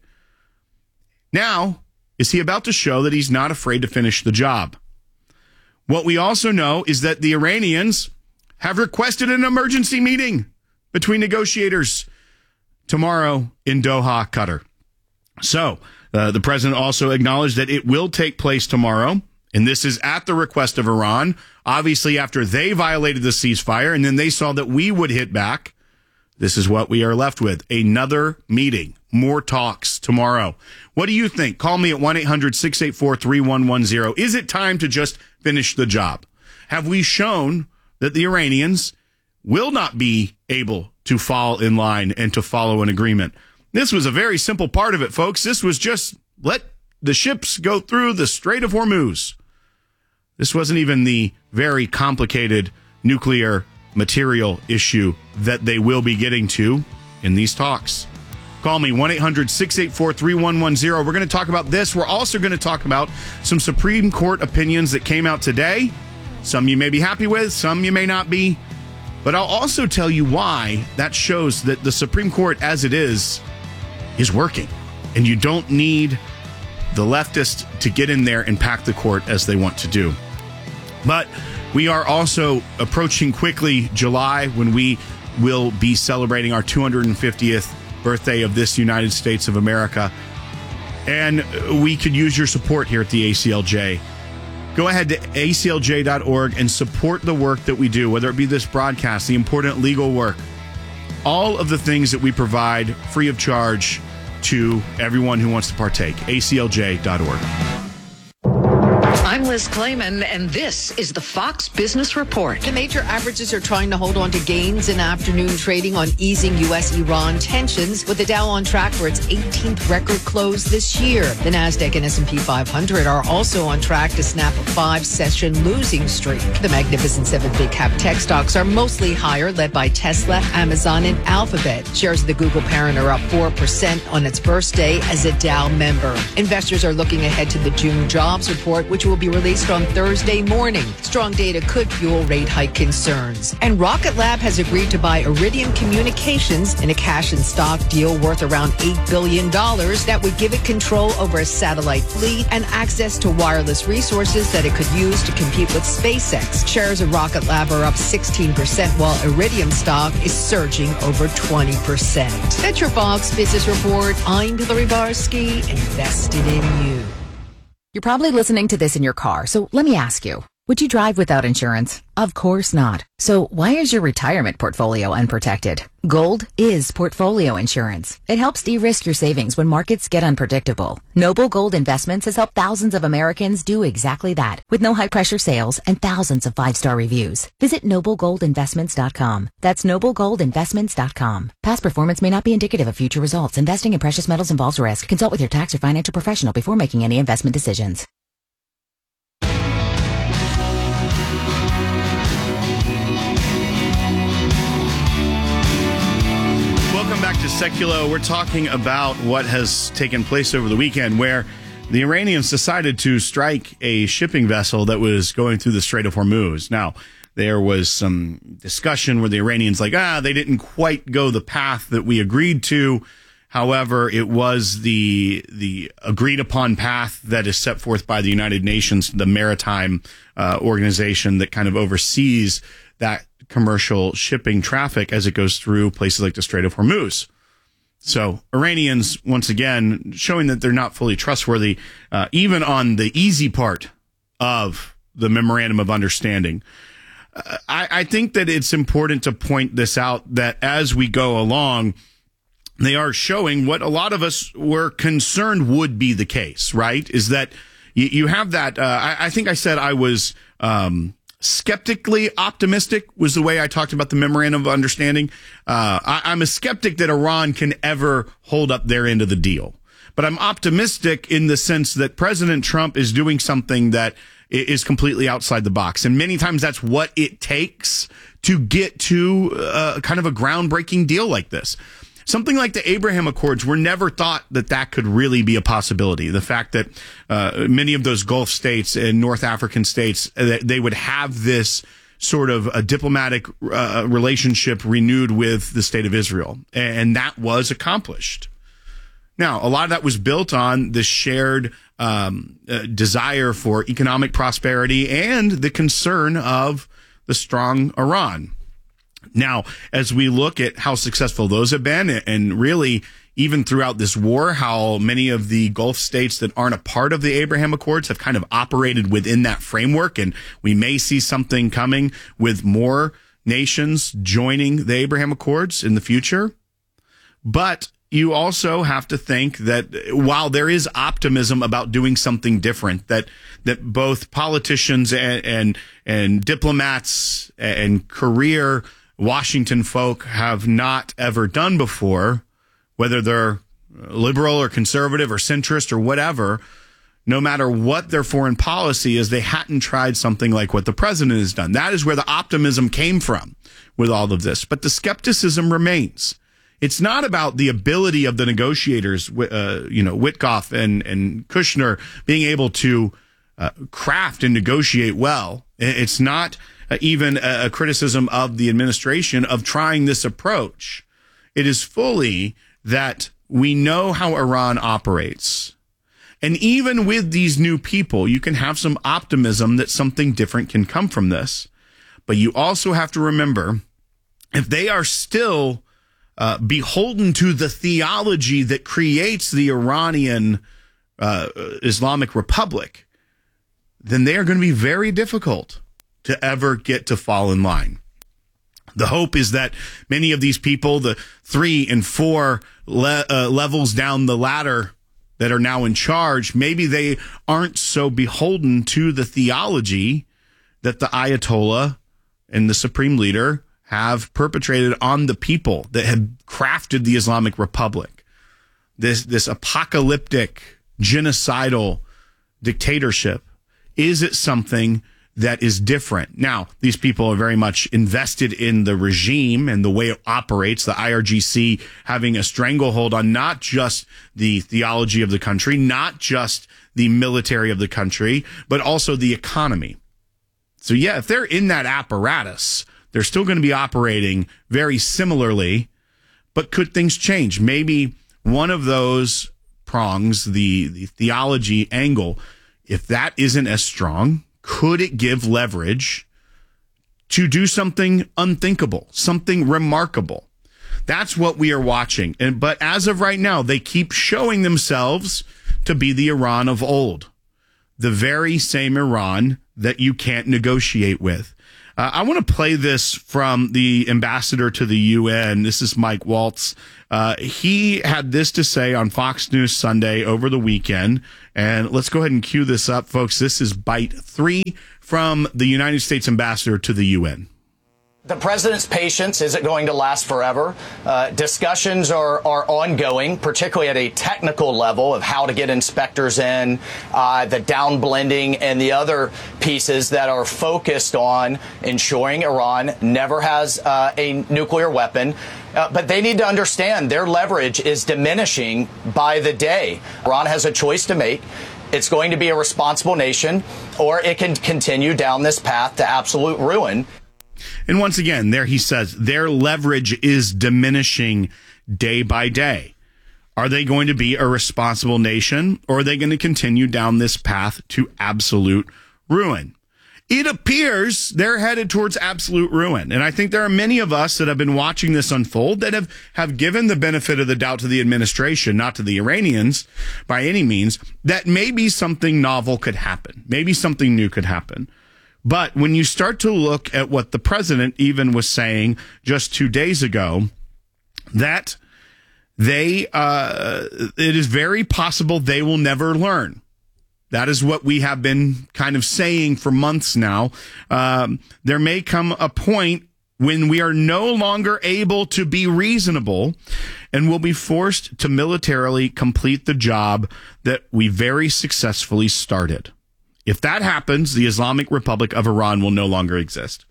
Now, is he about to show that he's not afraid to finish the job? What we also know is that the Iranians have requested an emergency meeting between negotiators tomorrow in Doha, Qatar. So the president also acknowledged that it will take place tomorrow, and this is at the request of Iran, obviously after they violated the ceasefire, and then they saw that we would hit back. This is what we are left with, another meeting. More talks tomorrow. What do you think? Call me at 1-800-684-3110. Is it time to just finish the job? Have we shown that the Iranians will not be able to fall in line and to follow an agreement? This was a very simple part of it, folks. This was just let the ships go through the Strait of Hormuz. This wasn't even the very complicated nuclear material issue that they will be getting to in these talks. Call me, 1-800-684-3110. We're going to talk about this. We're also going to talk about some Supreme Court opinions that came out today. Some you may be happy with, some you may not be. But I'll also tell you why that shows that the Supreme Court, as it is working. And you don't need the leftists to get in there and pack the court as they want to do. But we are also approaching quickly July, when we will be celebrating our 250th birthday of this United States of America. And we could use your support here at the ACLJ. Go ahead to aclj.org and support the work that we do, whether it be this broadcast, the important legal work, all of the things that we provide free of charge to everyone who wants to partake. aclj.org. I'm Liz Clayman, and this is the Fox Business Report. The major averages are trying to hold on to gains in afternoon trading on easing U.S.-Iran tensions, with the Dow on track for its 18th record close this year. The Nasdaq and S&P 500 are also on track to snap a 5-session losing streak. The Magnificent 7 big cap tech stocks are mostly higher, led by Tesla, Amazon, and Alphabet. Shares of the Google parent are up 4% on its first day as a Dow member. Investors are looking ahead to the June jobs report, which will be released on Thursday morning. Strong data could fuel rate hike concerns. And Rocket Lab has agreed to buy Iridium Communications in a cash and stock deal worth around $8 billion that would give it control over a satellite fleet and access to wireless resources that it could use to compete with SpaceX. Shares of Rocket Lab are up 16%, while Iridium stock is surging over 20%. That's your Fox Business Report. I'm Hillary Barsky, invested in you. You're probably listening to this in your car, so let me ask you, would you drive without insurance? Of course not. So why is your retirement portfolio unprotected? Gold is portfolio insurance. It helps de-risk your savings when markets get unpredictable. Noble Gold Investments has helped thousands of Americans do exactly that, with no high-pressure sales and thousands of 5-star reviews. Visit noblegoldinvestments.com. That's noblegoldinvestments.com. Past performance may not be indicative of future results. Investing in precious metals involves risk. Consult with your tax or financial professional before making any investment decisions. Welcome back to Seculo. We're talking about what has taken place over the weekend, where the Iranians decided to strike a shipping vessel that was going through the Strait of Hormuz. Now, there was some discussion where the Iranians they didn't quite go the path that we agreed to. However, it was the agreed upon path that is set forth by the United Nations, the maritime organization that kind of oversees that commercial shipping traffic as it goes through places like the Strait of Hormuz. So Iranians, once again, showing that they're not fully trustworthy, even on the easy part of the memorandum of understanding. I think that it's important to point this out, that as we go along, they are showing what a lot of us were concerned would be the case, right? Is that you have that, I think I said I was skeptically optimistic was the way I talked about the memorandum of understanding. I'm a skeptic that Iran can ever hold up their end of the deal. But I'm optimistic in the sense that President Trump is doing something that is completely outside the box. And many times that's what it takes to get to kind of a groundbreaking deal like this. Something like the Abraham Accords were never thought that could really be a possibility. The fact that many of those Gulf states and North African states, they would have this sort of a diplomatic relationship renewed with the state of Israel. And that was accomplished. Now, a lot of that was built on the shared desire for economic prosperity and the concern of the strong Iran. Now, as we look at how successful those have been, and really even throughout this war, how many of the Gulf states that aren't a part of the Abraham Accords have kind of operated within that framework, and we may see something coming with more nations joining the Abraham Accords in the future. But you also have to think that while there is optimism about doing something different, that both politicians and diplomats and career Washington folk have not ever done before, whether they're liberal or conservative or centrist or whatever, no matter what their foreign policy is, they hadn't tried something like what the president has done. That is where the optimism came from with all of this. But the skepticism remains. It's not about the ability of the negotiators, Witkoff and Kushner being able to craft and negotiate well. It's not even a criticism of the administration of trying this approach. It is fully that we know how Iran operates. And even with these new people, you can have some optimism that something different can come from this. But you also have to remember, if they are still beholden to the theology that creates the Iranian Islamic Republic, then they are going to be very difficult to ever get to fall in line. The hope is that many of these people, the 3 and 4 levels down the ladder that are now in charge, maybe they aren't so beholden to the theology that the Ayatollah and the supreme leader have perpetrated on the people that have crafted the Islamic Republic. This apocalyptic, genocidal dictatorship. Is it something that is different? Now, these people are very much invested in the regime and the way it operates, the IRGC having a stranglehold on not just the theology of the country, not just the military of the country, but also the economy. So yeah, if they're in that apparatus, they're still going to be operating very similarly, but could things change? Maybe one of those prongs, the theology angle, if that isn't as strong, could it give leverage to do something unthinkable, something remarkable? That's what we are watching. But as of right now, they keep showing themselves to be the Iran of old, the very same Iran that you can't negotiate with. I want to play this from the ambassador to the UN. This is Mike Waltz. He had this to say on Fox News Sunday over the weekend. And let's go ahead and cue this up, folks. This is bite 3 from the United States ambassador to the UN. The president's patience isn't going to last forever. Discussions are ongoing, particularly at a technical level of how to get inspectors in, the downblending and the other pieces that are focused on ensuring Iran never has a nuclear weapon. But they need to understand their leverage is diminishing by the day. Iran has a choice to make. It's going to be a responsible nation, or it can continue down this path to absolute ruin. And once again, there he says their leverage is diminishing day by day. Are they going to be a responsible nation, or are they going to continue down this path to absolute ruin? It appears they're headed towards absolute ruin. And I think there are many of us that have been watching this unfold that have given the benefit of the doubt to the administration, not to the Iranians by any means, that maybe something novel could happen. Maybe something new could happen. But when you start to look at what the president even was saying just 2 days ago, that it is very possible they will never learn. That is what we have been kind of saying for months now. There may come a point when we are no longer able to be reasonable and will be forced to militarily complete the job that we very successfully started. If that happens, the Islamic Republic of Iran will no longer exist.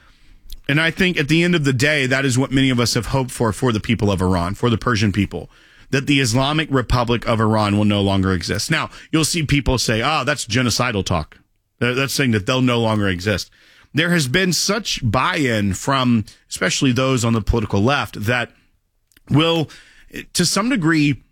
And I think at the end of the day, that is what many of us have hoped for the people of Iran, for the Persian people, that the Islamic Republic of Iran will no longer exist. Now, you'll see people say, that's genocidal talk. That's saying that they'll no longer exist. There has been such buy-in from especially those on the political left that will, to some degree,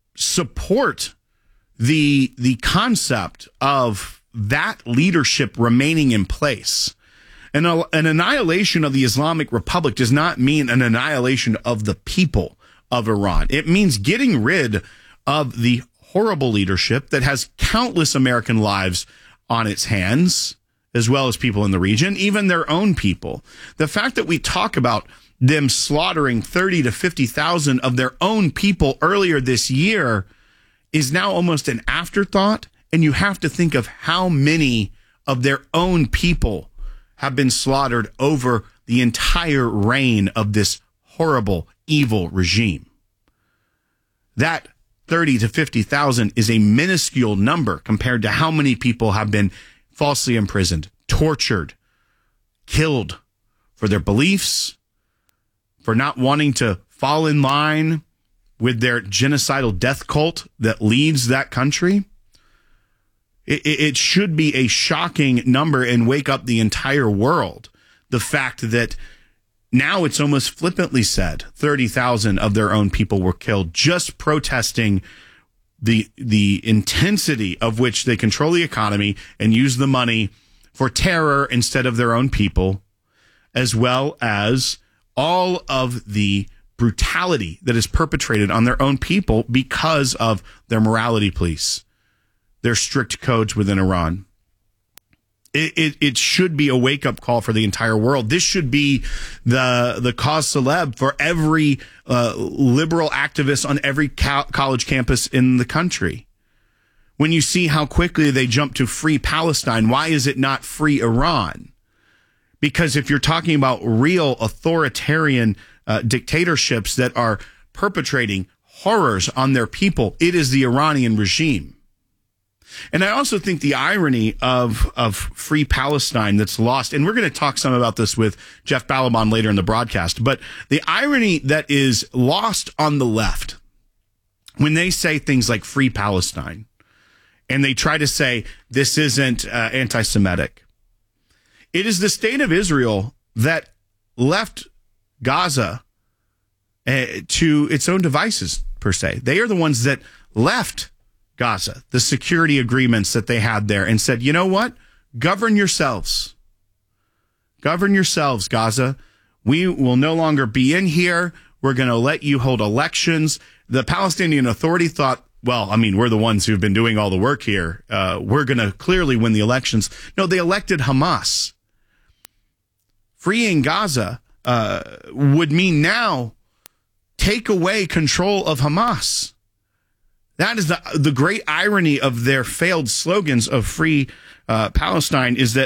support the concept of that leadership remaining in place. An annihilation of the Islamic Republic does not mean an annihilation of the people of Iran. It means getting rid of the horrible leadership that has countless American lives on its hands, as well as people in the region, even their own people. The fact that we talk about them slaughtering 30 to 50,000 of their own people earlier this year is now almost an afterthought. And you have to think of how many of their own people have been slaughtered over the entire reign of this horrible, evil regime. That 30 to 50,000 is a minuscule number compared to how many people have been falsely imprisoned, tortured, killed for their beliefs, for not wanting to fall in line with their genocidal death cult that leads that country. It should be a shocking number and wake up the entire world. The fact that now it's almost flippantly said 30,000 of their own people were killed just protesting the intensity of which they control the economy and use the money for terror instead of their own people, as well as all of the brutality that is perpetrated on their own people because of their morality police, their strict codes within Iran. It should be a wake-up call for the entire world. This should be the cause célèbre for every liberal activist on every college campus in the country. when you see how quickly they jump to free Palestine? Why is it not free Iran? Because if you're talking about real authoritarian dictatorships that are perpetrating horrors on their people, it is the Iranian regime. And I also think the irony of free Palestine that's lost, and we're going to talk some about this with Jeff Balaban later in the broadcast, but the irony that is lost on the left when they say things like free Palestine, and they try to say this isn't anti-Semitic. It is the state of Israel that left Gaza to its own devices, per se. They are the ones that left Gaza, the security agreements that they had there, and said, you know what? Govern yourselves. Govern yourselves, Gaza. We will no longer be in here. We're going to let you hold elections. The Palestinian Authority thought, well, I mean, we're the ones who've been doing all the work here. We're going to clearly win the elections. No, they elected Hamas. Freeing Gaza would mean now take away control of Hamas. That is the great irony of their failed slogans of free Palestine, is that